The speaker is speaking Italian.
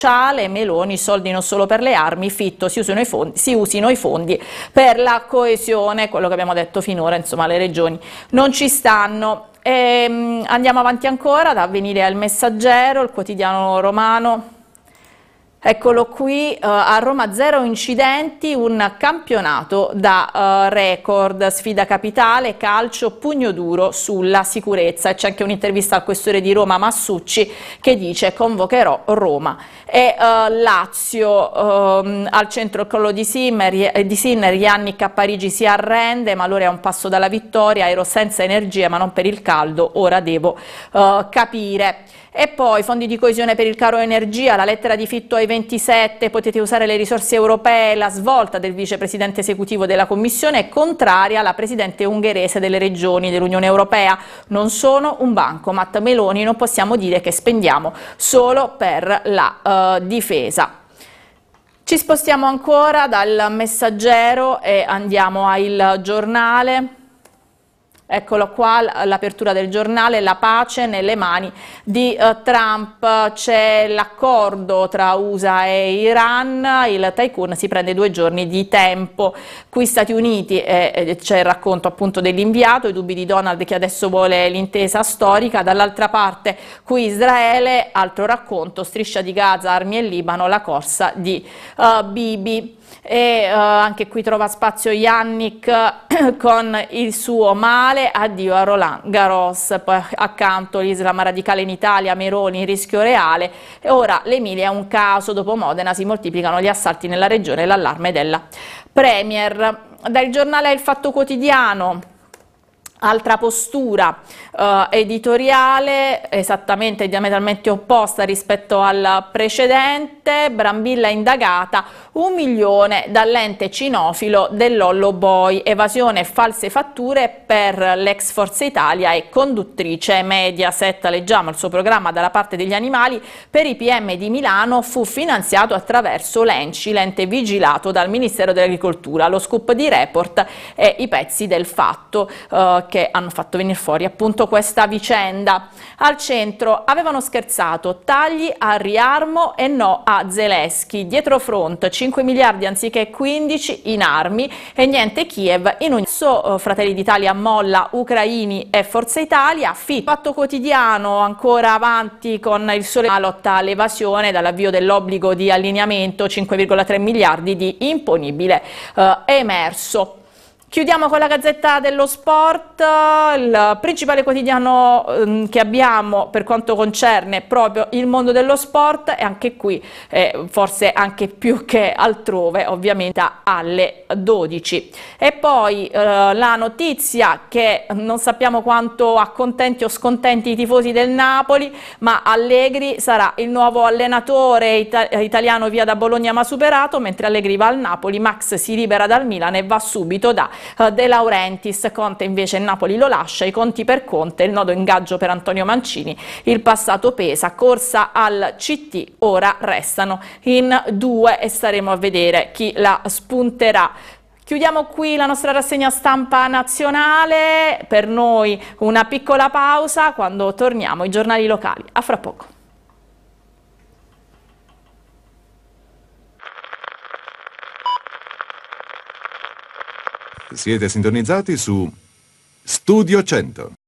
Meloni, soldi non solo per le armi, Fitto, si usino i fondi per la coesione, quello che abbiamo detto finora, insomma le regioni non ci stanno. Andiamo avanti ancora, da Avvenire al Messaggero, il quotidiano romano. Eccolo qui, a Roma 0 incidenti, un campionato da record, sfida capitale, calcio, pugno duro sulla sicurezza. E c'è anche un'intervista al questore di Roma Massucci che dice: convocherò Roma e Lazio. Al centro il collo di Sinner, Yannick a Parigi si arrende, ma l'ora è a un passo dalla vittoria, ero senza energie ma non per il caldo, ora devo capire. E poi fondi di coesione per il caro energia, la lettera di Fitto ai 27, potete usare le risorse europee, la svolta del vicepresidente esecutivo della Commissione è contraria alla presidente ungherese delle regioni dell'Unione Europea. Non sono un bancomat, Meloni, non possiamo dire che spendiamo solo per la difesa. Ci spostiamo ancora dal Messaggero e andiamo al Giornale. Eccolo qua, l'apertura del Giornale, la pace nelle mani di Trump, c'è l'accordo tra USA e Iran, il tycoon si prende 2 giorni di tempo. Qui Stati Uniti c'è il racconto appunto dell'inviato, i dubbi di Donald che adesso vuole l'intesa storica, dall'altra parte qui Israele, altro racconto, striscia di Gaza, armi e Libano, la corsa di Bibi. E anche qui trova spazio Yannick con il suo male, addio a Roland Garros, poi accanto l'Islam radicale in Italia, Meloni, rischio reale, e ora l'Emilia è un caso, dopo Modena si moltiplicano gli assalti nella regione e l'allarme della Premier. Dal Giornale Il Fatto Quotidiano, altra postura editoriale, esattamente diametralmente opposta rispetto al precedente. Brambilla indagata, 1 milione dall'ente cinofilo dell'Ollo Boy, evasione e false fatture per l'ex Forza Italia e conduttrice Mediaset. Leggiamo il suo programma dalla parte degli animali per i PM di Milano, fu finanziato attraverso l'ENCI, l'ente vigilato dal Ministero dell'Agricoltura. Lo scoop di Report e i pezzi del Fatto che hanno fatto venire fuori appunto questa vicenda. Al centro avevano scherzato, tagli a Riarmo e no a Zelensky, dietro front 5 miliardi anziché 15 in armi e niente Kiev in un Fratelli d'Italia molla ucraini e Forza Italia. Fatto Quotidiano ancora avanti con il sole, la lotta all'evasione, dall'avvio dell'obbligo di allineamento 5,3 miliardi di imponibile emerso. Chiudiamo con la Gazzetta dello Sport, il principale quotidiano che abbiamo per quanto concerne proprio il mondo dello sport, e anche qui forse anche più che altrove ovviamente alle 12. E poi la notizia che non sappiamo quanto accontenti o scontenti i tifosi del Napoli, ma Allegri sarà il nuovo allenatore italiano via da Bologna ma superato, mentre Allegri va al Napoli, Max si libera dal Milan e va subito da De Laurentiis. Conte invece il Napoli lo lascia, i conti per Conte, il nodo ingaggio per Antonio Mancini, il passato pesa, corsa al CT, ora restano in 2 e staremo a vedere chi la spunterà. Chiudiamo qui la nostra rassegna stampa nazionale, per noi una piccola pausa, quando torniamo i giornali locali. A fra poco. Siete sintonizzati su Studio 100.